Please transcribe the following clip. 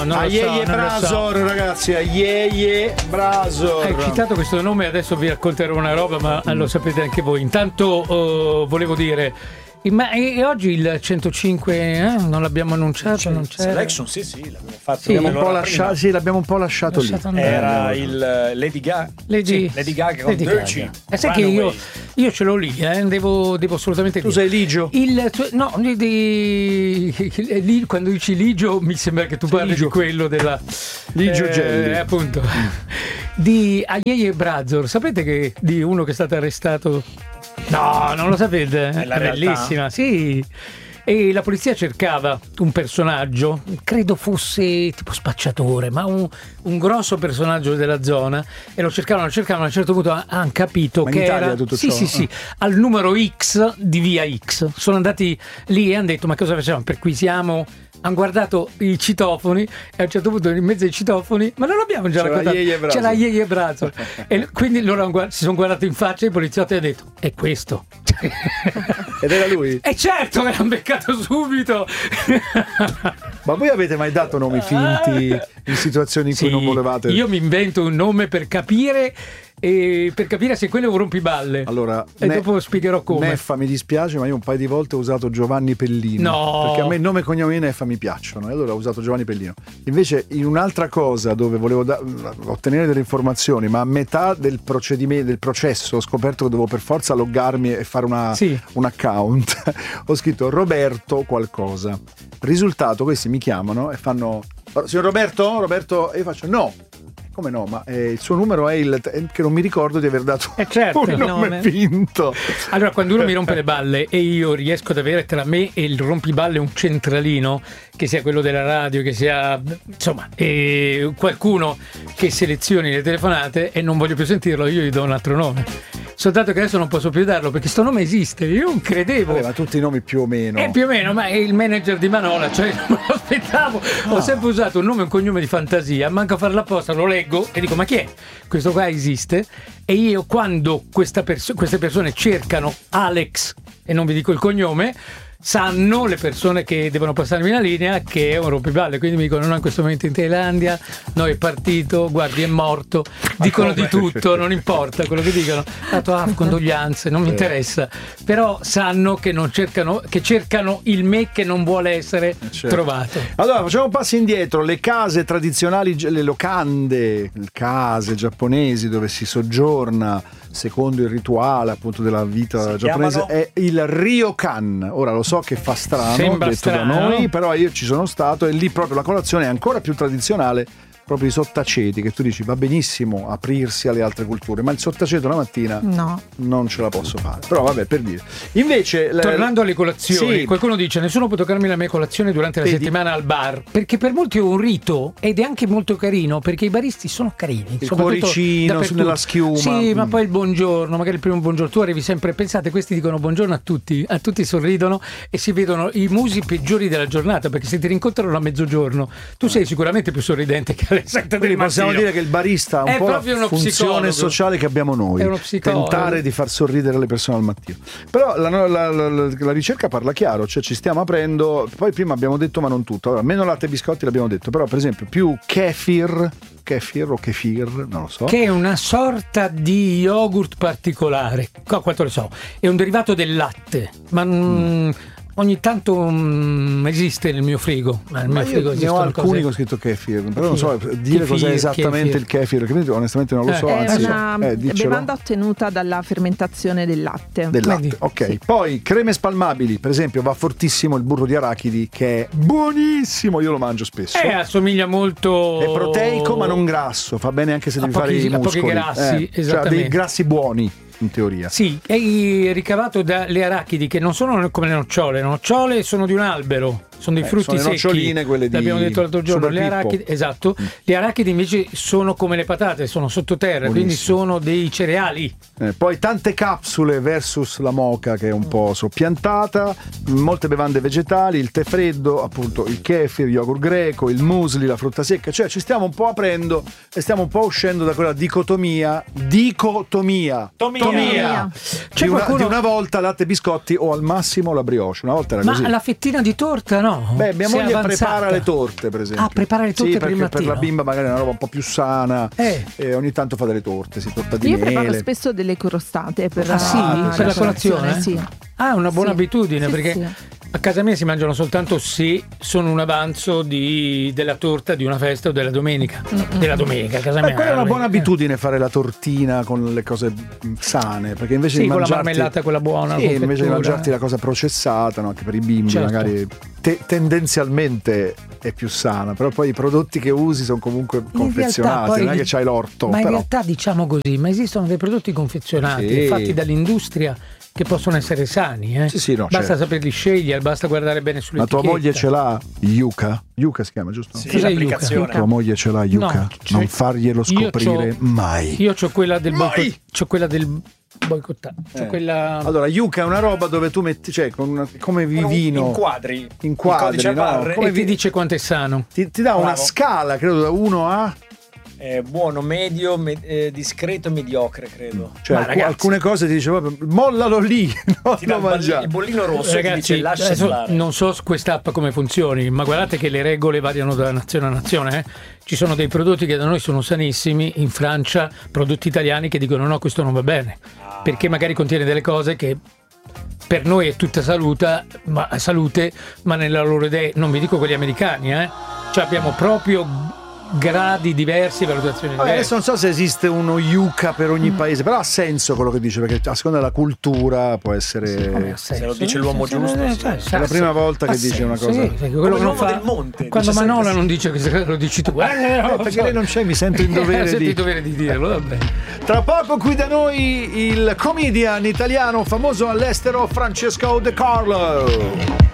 non lo so. Brasor, ragazzi, Aieie Brasor. Hai citato questo nome, adesso vi racconterò una roba, ma lo sapete anche voi. Intanto volevo dire, ma oggi il 105 non l'abbiamo annunciato? Non c'era? Selection, sì, l'abbiamo fatto. Sì, l'abbiamo un po' lasciato lì. Era il Lady Gaga. Lady Gaga con Dirty. Sai che io ce l'ho lì, devo assolutamente dire. Tu sei Ligio? Quando dici Ligio mi sembra che tu parli di quello della Ligio Gelli. Appunto. Di Aieie Brazor. Sapete che di uno che è stato arrestato? No, non lo sapete? È bellissima, sì. E la polizia cercava un personaggio, credo fosse tipo spacciatore, ma un grosso personaggio della zona, e lo cercavano, a un certo punto hanno capito che era tutto ciò? Sì, al numero X di via X. Sono andati lì e hanno detto: ma cosa facciamo? Perquisiamo. Hanno guardato i citofoni e a un certo punto in mezzo ai citofoni, ma non l'abbiamo già raccontato, c'era Aieie Brazor. E quindi loro si sono guardati in faccia e i poliziotti hanno detto: è questo. Ed era lui? E certo, me l'hanno beccato subito. Ma voi avete mai dato nomi finti in situazioni in cui non volevate? Io mi invento un nome per capire se quello è un rompiballe. Allora, e dopo spiegherò come. Neffa, mi dispiace, ma io un paio di volte ho usato Giovanni Pellino. No! Perché a me il nome e cognome di Neffa mi piacciono, e allora ho usato Giovanni Pellino. Invece, in un'altra cosa dove volevo ottenere delle informazioni, ma a metà del processo ho scoperto che dovevo per forza loggarmi e fare un account. Ho scritto Roberto qualcosa. Risultato, questi mi chiamano e fanno: signor Roberto? E io faccio: no. Come no? Ma il suo numero è che non mi ricordo di aver dato un nome finto. Allora, quando uno mi rompe le balle e io riesco ad avere tra me e il rompiballe un centralino, che sia quello della radio, che sia insomma qualcuno che selezioni le telefonate, e non voglio più sentirlo, io gli do un altro nome. Soltanto che adesso non posso più darlo perché sto nome esiste, io non credevo. Vabbè, ma tutti i nomi più o meno. Più o meno, ma è il manager di Manola, cioè non me lo aspettavo. Ho sempre usato un nome e un cognome di fantasia, manco a farlo apposta, lo leggo e dico: ma chi è? Questo qua esiste? E io, quando queste persone cercano Alex, e non vi dico il cognome, sanno le persone che devono passarmi la linea che è un rompiballe, quindi mi dicono: no, in questo momento in Thailandia, no, è partito, guardi, è morto, dicono di tutto, non importa quello che dicono, condoglianze, non mi interessa, però sanno che cercano il me che non vuole essere trovato. Allora facciamo un passo indietro. Le case tradizionali, le locande, le case giapponesi dove si soggiorna secondo il rituale appunto della vita giapponese, è il ryokan. Ora lo so che fa strano, detto da noi, però io ci sono stato e lì proprio la colazione è ancora più tradizionale, proprio i sottaceti, che tu dici va benissimo aprirsi alle altre culture, ma il sottaceto la mattina no, non ce la posso fare. Però vabbè, per dire. Invece tornando alle colazioni, qualcuno dice: nessuno può toccarmi la mia colazione durante la settimana al bar, perché per molti è un rito ed è anche molto carino, perché i baristi sono carini, il cuoricino nella schiuma, sì, ma poi il buongiorno, magari il primo buongiorno, tu arrivi sempre, pensate, questi dicono buongiorno a tutti sorridono e si vedono i musi peggiori della giornata, perché se ti rincontrano a mezzogiorno tu sei sicuramente più sorridente che alle 7 del mattino. Possiamo dire che il barista ha un po' la funzione sociale che abbiamo noi, è uno psicologo. Tentare di far sorridere le persone al mattino. Però la ricerca parla chiaro, cioè ci stiamo aprendo. Poi prima abbiamo detto, ma non tutto, allora, meno latte e biscotti l'abbiamo detto, però per esempio più kefir o kefir, non lo so, che è una sorta di yogurt particolare, quanto lo so, è un derivato del latte, ma ogni tanto esiste nel mio frigo. Nel mio frigo ne ho alcuni con scritto kefir, però non so dire cos'è esattamente il kefir, che onestamente non lo so. È una bevanda ottenuta dalla fermentazione del latte. Ok. Sì. Poi creme spalmabili, per esempio va fortissimo il burro di arachidi, che è buonissimo, io lo mangio spesso. Assomiglia molto, è proteico ma non grasso, fa bene anche se devi fare i muscoli. Pochi grassi, esattamente. Cioè dei grassi buoni, in teoria. Sì, è ricavato dalle arachidi, che non sono come le nocciole sono di un albero, sono dei frutti sono secchi. noccioline, quelle l'abbiamo detto l'altro giorno. Le arachidi, esatto. Le arachidi invece sono come le patate, sono sottoterra, quindi sono dei cereali. Poi tante capsule versus la moka, che è un po' soppiantata, molte bevande vegetali, il tè freddo, appunto il kefir, yogurt greco, il muesli, la frutta secca, cioè ci stiamo un po' aprendo e stiamo un po' uscendo da quella dicotomia di una volta latte e biscotti o al massimo la brioche. Una volta era così. Ma la fettina di torta no? no? Beh, mia Sei moglie avanzata. prepara le torte, per esempio. Ah, prepara le torte sì, per il perché mattino. per la bimba magari è una roba un po' più sana. E ogni tanto fa delle torte, torta di Io mele. preparo spesso delle crostate per, Ah, sì? Per la colazione? Sì. Ah, una buona Sì. abitudine, Sì, perché sì. a casa mia si mangiano soltanto se sono un avanzo della torta di una festa o della domenica. Della domenica, a casa mia. Quella è una buona abitudine fare la tortina con le cose sane, perché invece Sì, di con la mangiarti marmellata, quella buona. sì, la invece di confettura. mangiarti la cosa processata, no? Anche per i bimbi Certo. magari tendenzialmente è più sana, però poi i prodotti che usi sono comunque confezionati, poi- non è che c'hai l'orto. Ma in però. realtà diciamo così, ma esistono dei prodotti confezionati Sì. fatti dall'industria che possono essere sani. Sì, no, basta certo. saperli scegliere, basta guardare bene sulle Ma tua moglie ce l'ha Yuka? Yuka si chiama, giusto? Sì, Cos'è l'applicazione. Tua moglie ce l'ha Yuka? No, Non farglielo scoprire mai. Io c'ho quella del Mai! c'ho quella del boicottato. C'ho quella. Allora, Yuka è una roba dove tu metti, cioè, come vivino. Inquadri. Inquadri, Il codice no? barre. Come e ti dice quanto è sano. Ti dà una Bravo. scala, credo, da 1 a. Buono, medio, discreto e mediocre, credo. Cioè, Ma ragazzi- alcune cose ti dice proprio mollalo lì, non Ti dà lo mangiare. il bollino rosso e ti Ragazzi, dice lascia adesso andare. non so quest'app come funzioni, ma guardate che le regole variano da nazione a nazione. Ci sono dei prodotti che da noi sono sanissimi, in Francia prodotti italiani che dicono no, questo non va bene, perché magari contiene delle cose che per noi è tutta salute, ma nella loro idea, non vi dico quelli americani, cioè abbiamo proprio gradi diversi, valutazioni Vabbè, adesso diverse. non so se esiste uno Yuka per ogni paese, però ha senso quello che dice, perché a seconda della cultura può essere. Come ha senso? Se lo dice l'uomo giusto, sì. È la prima volta che dice una cosa. Sì, perché quello Come che non l'uomo fa del monte, quando dice Manola sempre sì. non dice che lo dici tu, Perché lei non c'è, mi sento in dovere Senti di. il dovere di dirlo, vabbè. Tra poco qui da noi il comedian italiano famoso all'estero Francesco De Carlo.